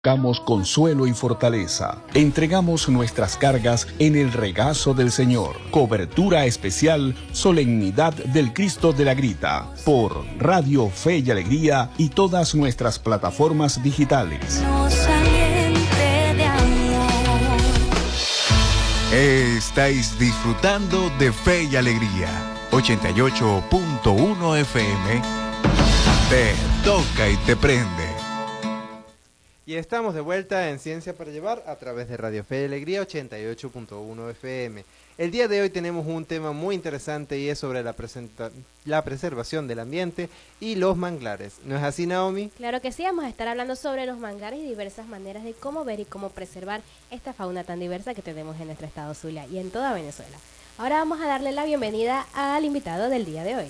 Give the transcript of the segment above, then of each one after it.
Buscamos consuelo y fortaleza. Entregamos nuestras cargas en el regazo del Señor. Cobertura especial, Solemnidad del Cristo de la Grita, por Radio Fe y Alegría y todas nuestras plataformas digitales. Estáis disfrutando de Fe y Alegría. 88.1 FM. Te toca y te prende. Y estamos de vuelta en Ciencia para Llevar a través de Radio Fe y Alegría 88.1 FM. El día de hoy tenemos un tema muy interesante y es sobre la preservación del ambiente y los manglares. ¿No es así, Naomi? Claro que sí, vamos a estar hablando sobre los manglares y diversas maneras de cómo ver y cómo preservar esta fauna tan diversa que tenemos en nuestro estado Zulia y en toda Venezuela. Ahora vamos a darle la bienvenida al invitado del día de hoy.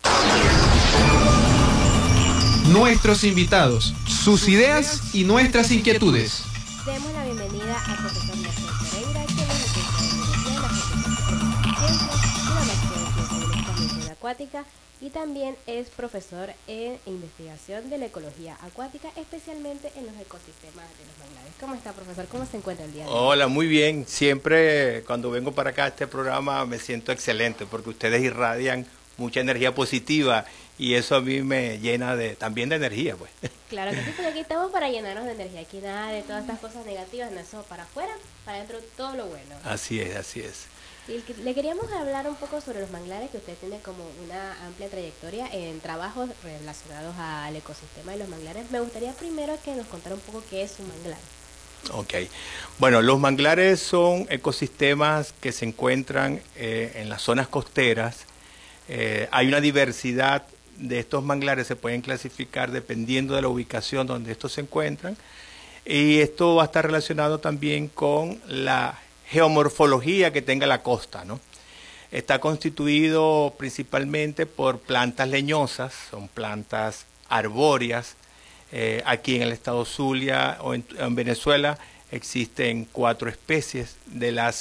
Nuestros invitados, sus ideas y nuestras inquietudes. Demos la bienvenida al profesor Nelson Pereira, quien es licenciado en Biología de la Facultad de Ciencias de la Acuática y también es profesor en investigación de la ecología acuática, especialmente en los ecosistemas de los manglares. ¿Cómo está, profesor? ¿Cómo se encuentra el día de hoy? Hola, muy bien. Siempre cuando vengo para acá a este programa me siento excelente porque ustedes irradian mucha energía positiva y eso a mí me llena también de energía, pues. Claro que sí, porque aquí estamos para llenarnos de energía. Aquí nada de todas estas cosas negativas, no, eso para afuera, para adentro todo lo bueno. Así es, así es. Y le queríamos hablar un poco sobre los manglares, que usted tiene como una amplia trayectoria en trabajos relacionados al ecosistema de los manglares. Me gustaría primero que nos contara un poco qué es un manglar. Ok. Bueno, los manglares son ecosistemas que se encuentran en las zonas costeras. Hay una diversidad de estos manglares, se pueden clasificar dependiendo de la ubicación donde estos se encuentran, y esto va a estar relacionado también con la geomorfología que tenga la costa, ¿no? Está constituido principalmente por plantas leñosas, son plantas arbóreas. Aquí en el estado Zulia o en Venezuela existen 4 especies de las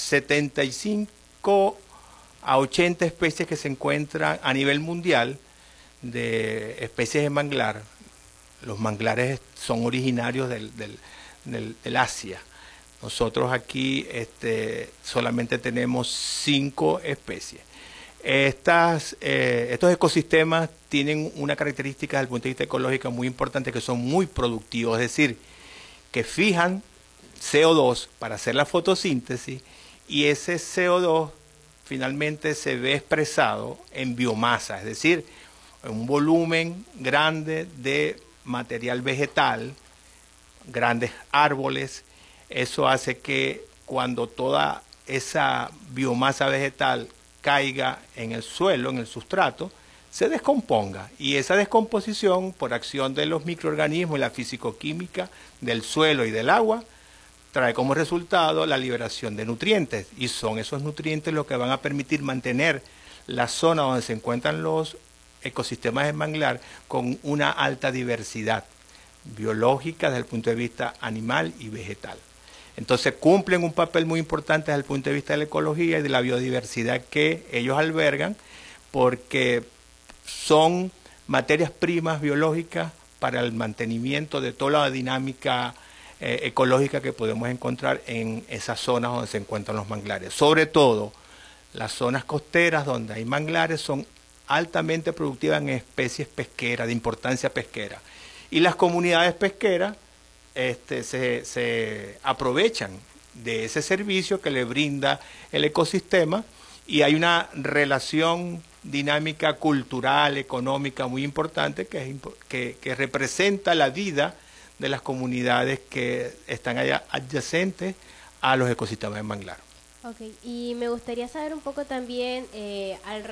75 a 80 especies que se encuentran a nivel mundial de especies de manglar. Los manglares son originarios del Asia. Nosotros aquí solamente tenemos 5 especies. Estos ecosistemas tienen una característica desde el punto de vista ecológico muy importante, que son muy productivos, es decir, que fijan CO2 para hacer la fotosíntesis y ese CO2 finalmente se ve expresado en biomasa, es decir, en un volumen grande de material vegetal, grandes árboles. Eso hace que cuando toda esa biomasa vegetal caiga en el suelo, en el sustrato, se descomponga. Y esa descomposición, por acción de los microorganismos y la fisicoquímica del suelo y del agua, trae como resultado la liberación de nutrientes, y son esos nutrientes los que van a permitir mantener la zona donde se encuentran los ecosistemas de manglar con una alta diversidad biológica desde el punto de vista animal y vegetal. Entonces cumplen un papel muy importante desde el punto de vista de la ecología y de la biodiversidad que ellos albergan, porque son materias primas biológicas para el mantenimiento de toda la dinámica ecológica que podemos encontrar en esas zonas donde se encuentran los manglares. Sobre todo, las zonas costeras donde hay manglares son altamente productivas en especies pesqueras, de importancia pesquera. Y las comunidades pesqueras se aprovechan de ese servicio que le brinda el ecosistema, y hay una relación dinámica cultural, económica muy importante que representa la vida de las comunidades que están allá adyacentes a los ecosistemas de manglar. Ok, y me gustaría saber un poco también